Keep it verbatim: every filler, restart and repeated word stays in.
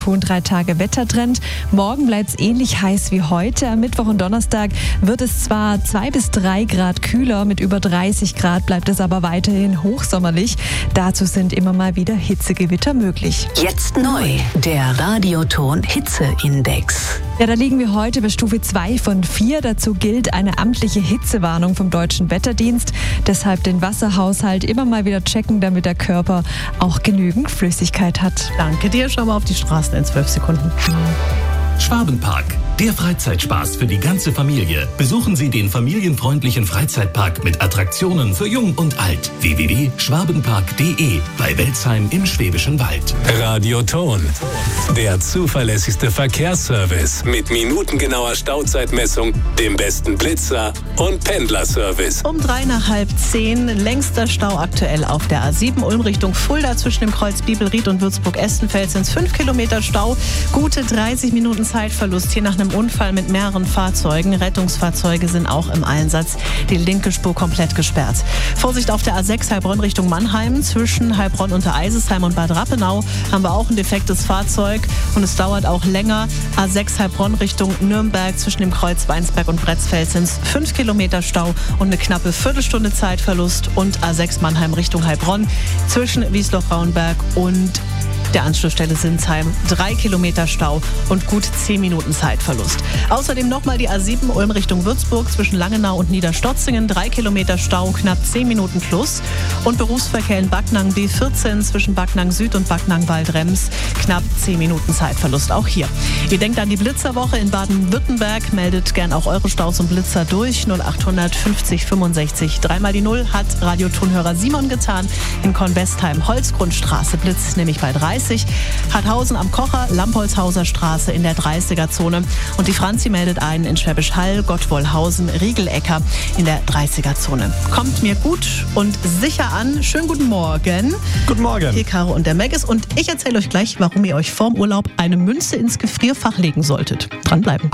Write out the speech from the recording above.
Und drei Tage Wettertrend. Morgen bleibt es ähnlich heiß wie heute. Am Mittwoch und Donnerstag wird es zwar zwei bis drei Grad kühler, mit über dreißig Grad bleibt es aber weiterhin hochsommerlich. Dazu sind immer mal wieder Hitzegewitter möglich. Jetzt neu, der Radioton Hitzeindex. Ja, da liegen wir heute bei Stufe zwei von vier. Dazu gilt eine amtliche Hitzewarnung vom Deutschen Wetterdienst. Deshalb den Wasserhaushalt immer mal wieder checken, damit der Körper auch genügend Flüssigkeit hat. Danke dir, schau mal auf die Straßen in zwölf Sekunden. Schwabenpark, der Freizeitspaß für die ganze Familie. Besuchen Sie den familienfreundlichen Freizeitpark mit Attraktionen für Jung und Alt. w w w punkt schwabenpark punkt de bei Welzheim im Schwäbischen Wald. Radioton, der zuverlässigste Verkehrsservice mit minutengenauer Stauzeitmessung, dem besten Blitzer und Pendlerservice. Um drei nach halb zehn, längster Stau aktuell auf der A sieben, Ulm Richtung Fulda zwischen dem Kreuz Bibelried und Würzburg-Estenfeld sind es fünf Kilometer Stau, gute dreißig Minuten Zeitverlust hier nach einem Unfall mit mehreren Fahrzeugen. Rettungsfahrzeuge sind auch im Einsatz. Die linke Spur komplett gesperrt. Vorsicht auf der A sechs Heilbronn Richtung Mannheim. Zwischen Heilbronn unter Eisesheim und Bad Rappenau haben wir auch ein defektes Fahrzeug und es dauert auch länger. A sechs Heilbronn Richtung Nürnberg zwischen dem Kreuz Weinsberg und Bretzfeld sind es fünf Kilometer Stau und eine knappe Viertelstunde Zeitverlust. Und A sechs Mannheim Richtung Heilbronn zwischen Wiesloch-Braunberg und der Anschlussstelle Sinsheim drei Kilometer Stau und gut zehn Minuten Zeitverlust. Außerdem nochmal die A sieben Ulm Richtung Würzburg zwischen Langenau und Niederstotzingen drei Kilometer Stau, knapp zehn Minuten plus. Und Berufsverkehr in Backnang B vierzehn zwischen Backnang Süd und Backnang Waldrems knapp zehn Minuten Zeitverlust auch hier. Ihr denkt an die Blitzerwoche in Baden-Württemberg, meldet gern auch eure Staus und Blitzer durch null acht fünfzig fünfundsechzig. Dreimal die Null hat Radiotonhörer Simon getan in Kornwestheim Holzgrundstraße Blitz nämlich bei dreißig. Harthausen am Kocher, Lampolzhauser Straße in der dreißiger-Zone. Und die Franzi meldet ein in Schwäbisch Hall, Gottwollhausen, Riegelecker in der dreißiger-Zone. Kommt mir gut und sicher an. Schönen guten Morgen. Guten Morgen. Hier Caro und der Maggis. Und ich erzähle euch gleich, warum ihr euch vorm Urlaub eine Münze ins Gefrierfach legen solltet. Dranbleiben.